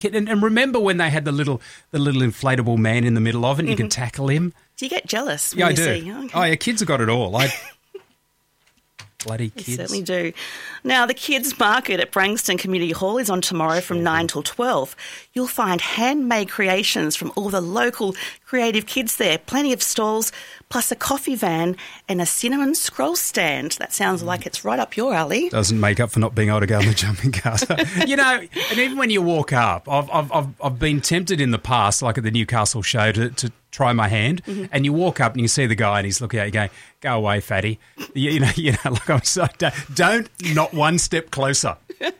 And remember when they had the little inflatable man in the middle of it and you could tackle him? Do you get jealous when Yeah, I you do. see? Okay. Oh, yeah, kids have got it all. Bloody kids. You certainly do. Now, the Kids Market at Branxton Community Hall is on tomorrow from 9 till 12. You'll find handmade creations from all the local creative kids there. Plenty of stalls, plus a coffee van and a cinnamon scroll stand. That sounds like it's right up your alley. Doesn't make up for not being able to go on the jumping cart. You know, and even when you walk up, I've been tempted in the past, like at the Newcastle show, to try my hand, and you walk up and you see the guy and he's looking at you going, "Go away, fatty." You know, like I'm so don't not one step closer.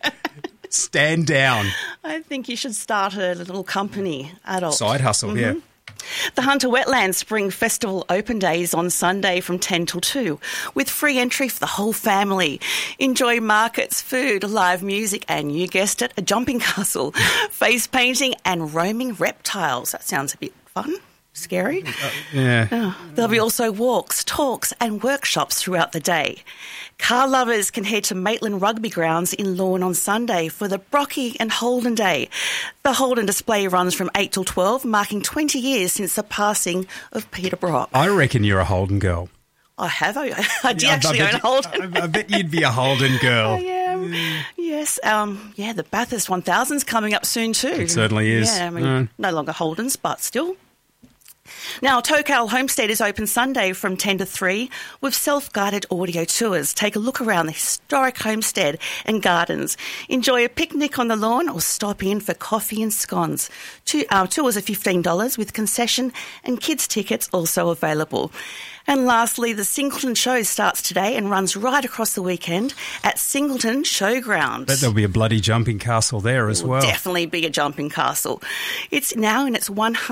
Stand down. I think you should start a little company, adult. Side hustle, yeah. The Hunter Wetlands Spring Festival open days on Sunday from 10 till 2 with free entry for the whole family. Enjoy markets, food, live music and, you guessed it, a jumping castle, face painting and roaming reptiles. That sounds a bit fun. Scary. Yeah. Oh, there'll be also walks, talks and workshops throughout the day. Car lovers can head to Maitland Rugby Grounds in Lorne on Sunday for the Brocky and Holden Day. The Holden display runs from 8 till 12, marking 20 years since the passing of Peter Brock. I reckon you're a Holden girl. I have. I do actually own Holden. I bet you'd be a Holden girl. I am. Yes. The Bathurst 1000's coming up soon too. It certainly is. Yeah, I mean, no longer Holdens, but still. Now, Tokal Homestead is open Sunday from 10 to 3 with self-guided audio tours. Take a look around the historic homestead and gardens. Enjoy a picnic on the lawn or stop in for coffee and scones. Tours are $15 with concession and kids' tickets also available. And lastly, the Singleton Show starts today and runs right across the weekend at Singleton Showground. Bet there'll be a bloody jumping castle there as well. Definitely be a jumping castle. It's now in its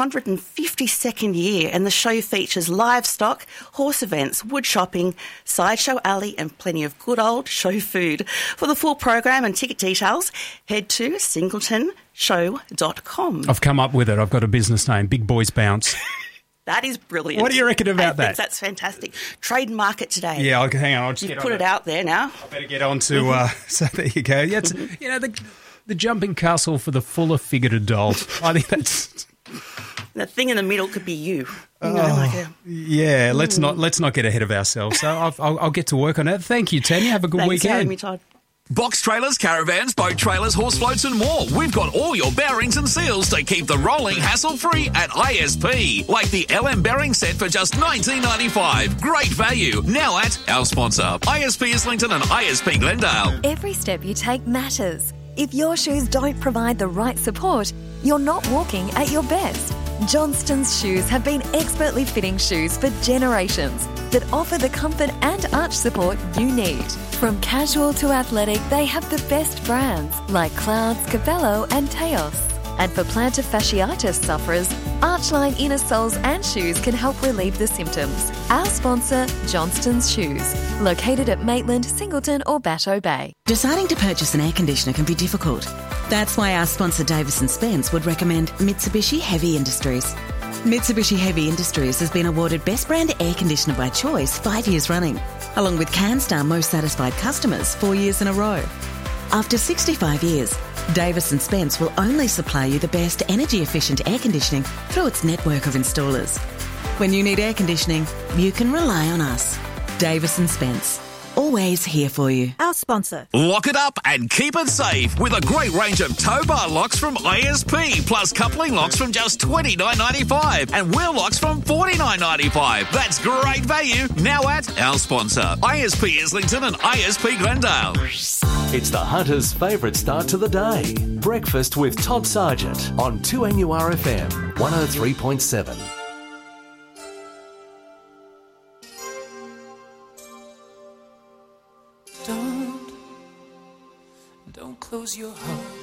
152nd year and the show features livestock, horse events, wood shopping, sideshow alley and plenty of good old show food. For the full program and ticket details, head to singletonshow.com. I've come up with it. I've got a business name, Big Boys Bounce. That is brilliant. What do you reckon about that? That's fantastic. Trademark it today. Yeah, hang on. I'll just put it out there now. I better get on to... so there you go. Yeah, it's, the jumping castle for the fuller-figured adult. I think that's... The thing in the middle could be you. Yeah, let's not get ahead of ourselves. So I'll get to work on it. Thank you, Tanya. Have a good weekend. Thanks for having me, Todd. Box trailers, caravans, boat trailers, horse floats and more. We've got all your bearings and seals to keep the rolling hassle-free at ISP. Like the LM bearing set for just $19.95. Great value. Now at our sponsor, ISP Islington and ISP Glendale. Every step you take matters. If your shoes don't provide the right support, you're not walking at your best. Johnston's Shoes have been expertly fitting shoes for generations that offer the comfort and arch support you need. From casual to athletic, they have the best brands like Clouds, Cabello and Teos. And for plantar fasciitis sufferers, Archline inner soles and shoes can help relieve the symptoms. Our sponsor, Johnston's Shoes, located at Maitland, Singleton or Batteau Bay. Deciding to purchase an air conditioner can be difficult. That's why our sponsor Davis & Spence would recommend Mitsubishi Heavy Industries. Mitsubishi Heavy Industries has been awarded Best Brand Air Conditioner by Choice 5 years running, along with CanStar Most Satisfied Customers 4 years in a row. After 65 years, Davis & Spence will only supply you the best energy-efficient air conditioning through its network of installers. When you need air conditioning, you can rely on us. Davis & Spence. Always here for you. Our sponsor. Lock it up and keep it safe with a great range of tow bar locks from ISP, plus coupling locks from just $29.95 and wheel locks from $49.95. That's great value now at our sponsor, ISP Islington and ISP Glendale. It's the Hunter's favourite start to the day. Breakfast with Todd Sargent on 2NURFM 103.7. Don't close your heart.